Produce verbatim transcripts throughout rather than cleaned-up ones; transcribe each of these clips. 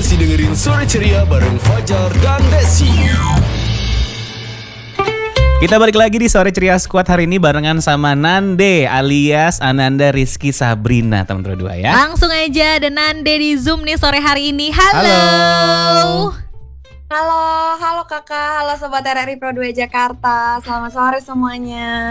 Masih dengerin Sore Ceria bareng Fajar dan Desi. Kita balik lagi di Sore Ceria Squad hari ini barengan sama Nande alias Ananda Rizky Sabrina, teman-teman berdua ya. Langsung aja ada Nande di Zoom nih sore hari ini. Halo. Halo. Halo, halo kakak, halo sobat R R I Pro dua Jakarta. Selamat sore semuanya.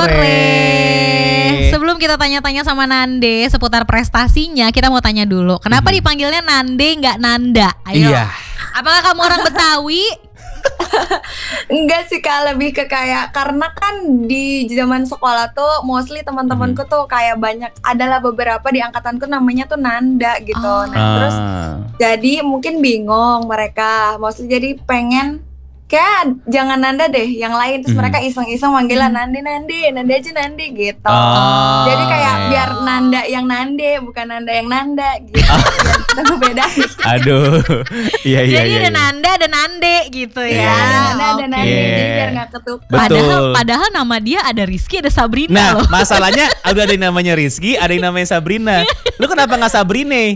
Sore. Sebelum kita tanya-tanya sama Nande seputar prestasinya, kita mau tanya dulu. Kenapa mm-hmm. dipanggilnya Nande nggak Nanda? Ayo. Iya. Apakah kamu orang Betawi? Enggak sih kak, lebih ke kayak karena kan di zaman sekolah tuh mostly teman-temanku tuh kayak banyak, adalah beberapa di angkatanku namanya tuh Nanda gitu. Oh. Nah terus jadi mungkin bingung mereka, mostly jadi pengen kayak jangan Nanda deh, yang lain. Terus hmm. mereka iseng-iseng manggilnya Nande, Nande, Nande aja Nande gitu. Oh. Jadi kayak biar Nanda yang Nande, bukan Nanda yang Nanda gitu. Biar kita ngebedain. Aduh, iya iya. Jadi iya, ada iya. Nanda ada Nande gitu ya. Iya, ada Nanda ada Okay. Nande, jadi biar nggak ketukar. Betul. Padahal, padahal nama dia ada Rizky, ada Sabrina Nah, loh. masalahnya udah ada yang namanya Rizky, ada yang namanya Sabrina. Lu kenapa nggak Sabrine?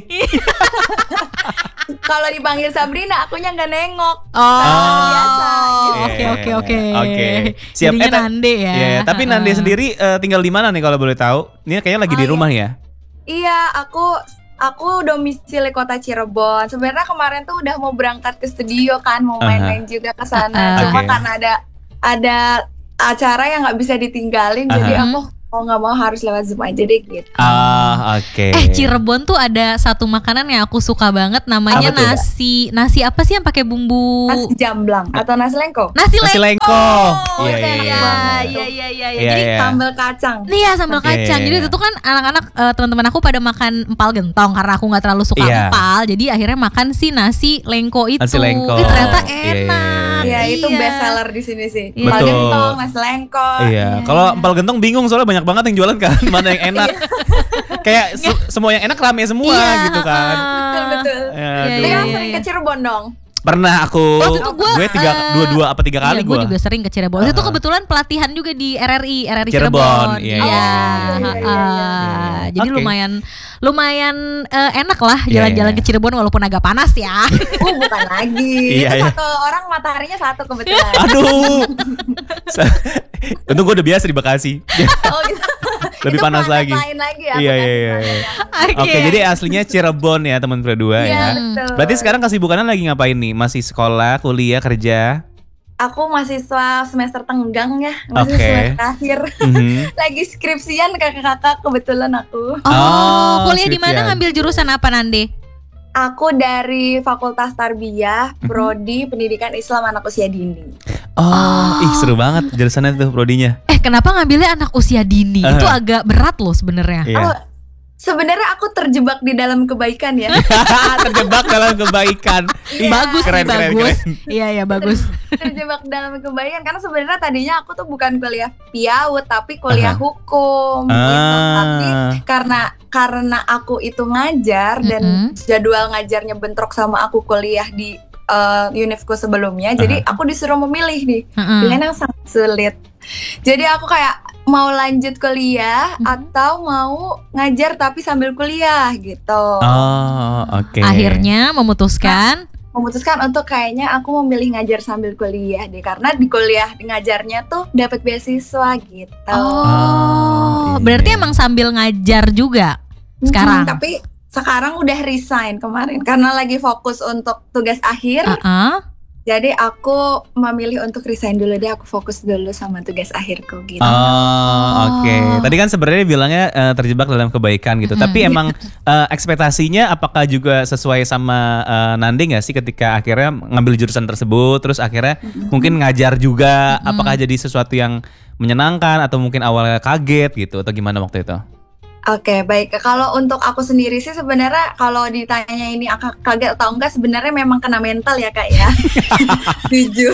Kalau dipanggil Sabrina, akunya nggak nengok. Oh, biasa. Oke oke oke. Oke. Siap. Jadinya Eh, ta- Nande ya. Iya, tapi Nande sendiri eh, tinggal di mana nih kalau boleh tahu? Ini kayaknya lagi Oh, di iya. rumah ya? Iya, aku aku domisili kota Cirebon. Sebenarnya kemarin tuh udah mau berangkat ke studio kan, mau main-main juga ke sana. Uh-huh. Cuma Oke. karena ada ada acara yang nggak bisa ditinggalin, Uh-huh. jadi aku mau nggak mau harus lewat Zoom aja deh gitu. Ah, oke. Eh Cirebon tuh ada satu makanan yang aku suka banget, namanya Apa tuh? nasi nasi apa sih yang pakai bumbu Nasi jamblang atau nasi lengko? nasi Nasi lengko. lengko. Iya, itu iya, enak iya. banget. Iya iya iya iya. Iya, Jadi iya. Sambal kacang. iya sambal Oke. kacang. Jadi itu tuh kan anak-anak eh, teman-teman aku pada makan empal gentong karena aku nggak terlalu suka Iya. empal. Jadi akhirnya makan si nasi lengko itu. Nasi lengko. Ih, ternyata Iya, iya, enak. Iya, itu Iya. best seller di sini sih. Iya. Empal Betul. gentong, nasi lengko. Iya, kalau empal gentong bingung soalnya banyak banget yang jualan kan, mana yang enak. Kayak se- semua yang enak rame semua Iya, gitu kan. Betul betul. Ya, Iya, aduh. Tapi iya, kan iya. sering ke Cirebon dong. Pernah aku. Waktu itu gua, gue tiga, eh, dua dua apa tiga kali Iya, gue. gue juga sering ke Cirebon. Waktu itu Uh-huh. kebetulan pelatihan juga di R R I, R R I Cirebon, Cirebon. iya, Iya. iya, iya, ha-ha. iya, Jadi Oke. lumayan lumayan eh, enak lah Iya, jalan-jalan iya. ke Cirebon walaupun agak panas ya. Oh bukan lagi. Iya, Itu iya. satu orang mataharinya satu kebetulan. Aduh. Sa- Untung gue udah biasa di Bekasi. Oh gitu. Lebih Itu panas planet lagi. lain lagi ya. Iya, bukan iya, iya, planet iya. yang- Oke, jadi aslinya Cirebon ya teman berdua Iya ya. betul. Berarti sekarang kesibukannya lagi ngapain nih? Masih sekolah, kuliah, kerja? Aku mahasiswa semester tenggang ya, masih Oke. semester akhir. Mhm. Lagi skripsian kakak-kakak kebetulan aku. Oh, Oh, kuliah di mana skripsian. ngambil jurusan apa Nande? Aku dari Fakultas Tarbiyah, Mhm. Prodi Pendidikan Islam Anak Usia Dini. Oh, ih seru banget jurusannya tuh prodinya. Eh, kenapa ngambilnya anak usia dini? Uh-huh. Itu agak berat loh sebenarnya. Iya. Oh, sebenarnya aku terjebak di dalam kebaikan ya. Terjebak dalam kebaikan. Ih, Bagus keren, sih, keren, bagus. keren. Iya, iya bagus. Terjebak dalam kebaikan karena sebenarnya tadinya aku tuh bukan kuliah piaut tapi kuliah hukum gitu. Tapi Ah. karena karena aku itu ngajar dan Mm-mm. jadwal ngajarnya bentrok sama aku kuliah di uh, univku sebelumnya, jadi aku disuruh memilih nih Heeh. pilihan yang sangat sulit. Jadi aku kayak mau lanjut kuliah Mhm. atau mau ngajar tapi sambil kuliah gitu. Oh, oke. Akhirnya memutuskan Memutuskan untuk kayaknya aku memilih ngajar sambil kuliah deh, karena di kuliah di ngajarnya tuh dapat beasiswa gitu. Oh, Ah, iya. berarti emang sambil ngajar juga sekarang. Hmm, tapi sekarang udah resign kemarin karena lagi fokus untuk tugas akhir. Heeh. Jadi aku memilih untuk resign dulu deh, aku fokus dulu sama tugas akhirku gitu. Oh, oke. Tadi kan sebenarnya bilangnya eh, terjebak dalam kebaikan gitu. Mm-mm. Tapi emang eh, ekspektasinya apakah juga sesuai sama eh, Nande nggak sih ketika akhirnya ngambil jurusan tersebut, terus akhirnya mungkin ngajar juga? Mm-mm. Apakah jadi sesuatu yang menyenangkan atau mungkin awalnya kaget gitu atau gimana waktu itu? Oke, baik. Kalau untuk aku sendiri sih sebenarnya kalau ditanya ini aku kaget atau enggak, sebenarnya memang kena mental ya kak ya. Jujur.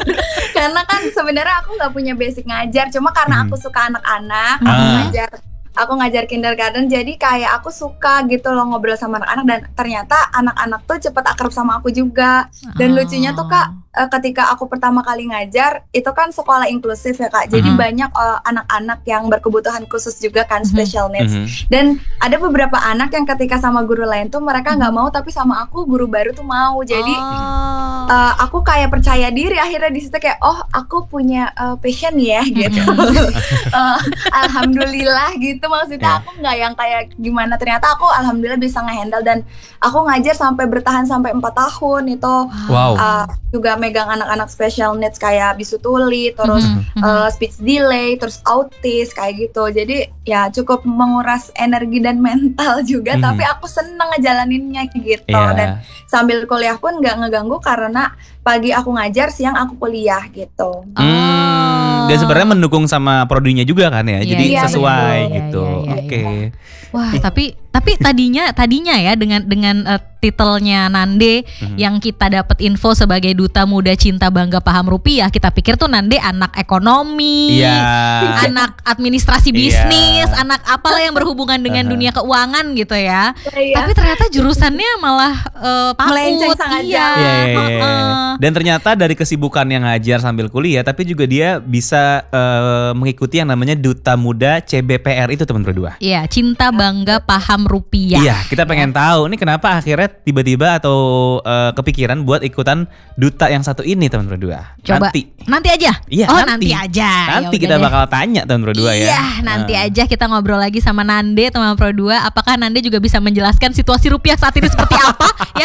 Karena kan sebenarnya aku nggak punya basic ngajar, cuma karena Hmm. aku suka anak-anak, aku Ah. ngajar, aku ngajar kindergarten, jadi kayak aku suka gitu loh ngobrol sama anak-anak dan ternyata anak-anak tuh cepet akrab sama aku juga. Dan Oh. lucunya tuh kak, uh, ketika aku pertama kali ngajar itu kan sekolah inklusif ya Kak. Jadi Mhm. banyak uh, anak-anak yang berkebutuhan khusus juga kan, Mhm. special needs. Mhm. Dan ada beberapa anak yang ketika sama guru lain tuh mereka nggak mau, tapi sama aku guru baru tuh mau. Jadi Oh. uh, aku kayak percaya diri akhirnya di situ kayak oh aku punya uh, passion ya gitu. Uh, alhamdulillah gitu, maksudnya Ya. aku nggak yang kayak gimana, ternyata aku alhamdulillah bisa ngehandle dan aku ngajar sampai bertahan sampai empat tahun itu. Wow. Uh, juga megang anak-anak special needs kayak bisu tuli, terus Mhm, mhm. uh, speech delay, terus autis kayak gitu. Jadi ya cukup menguras energi dan mental juga, Mhm. tapi aku seneng ngejalaninnya gitu. Iya. Dan sambil kuliah pun nggak ngeganggu karena pagi aku ngajar, siang aku kuliah gitu. Hmm, dan sebenarnya mendukung sama prodinya juga kan ya, Iya, jadi iya, sesuai betul. gitu. Iya, iya, iya, Oke. Wah, tapi tapi tadinya tadinya ya dengan dengan eh, titelnya Nande Mhm. yang kita dapat info sebagai Duta Muda Cinta Bangga Paham Rupiah, kita pikir tuh Nande anak ekonomi, Iya. anak administrasi Iya. bisnis, anak apalah yang berhubungan dengan Aha. dunia keuangan gitu ya. Iya. Tapi ternyata jurusannya malah eh, PAUD. Melenceng sangat Iya. jauh. Iya, iya, iya. Heeh. Dan ternyata dari kesibukan yang ngajar sambil kuliah, tapi juga dia bisa eh, mengikuti yang namanya Duta Muda C B P R itu teman berdua. Iya, Cinta Bangga Paham Rupiah. Iya, kita pengen tahu ini kenapa akhirnya tiba-tiba atau eh, kepikiran buat ikutan duta yang satu ini teman berdua. Coba Nanti. nanti aja. Iya, oh, nanti. nanti, aja. Nanti Ya kita udah deh. bakal tanya teman berdua ya. Iya, nanti Nah. aja kita ngobrol lagi sama Nande teman Pro dua. Apakah Nande juga bisa menjelaskan situasi rupiah saat ini seperti apa? Ya.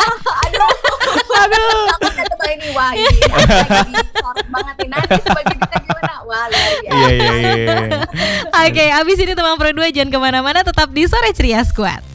Aku udah tahu ini wah ini lagi disorot banget nih, nanti sebagai kita gimana? Wah luar biasa. Iya, iya, iya. Oke, abis ini teman Pro dua jangan kemana-mana, tetap di Sore Ceria Squad.